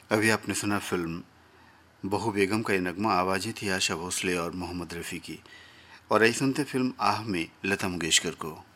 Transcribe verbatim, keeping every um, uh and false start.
अभी आपने सुना फिल्म बहू बेगम का ये नगमा, आवाज़ें थी आशा भोसले और मोहम्मद रफ़ी की। और आई सुनते फिल्म आह में लता मंगेशकर को।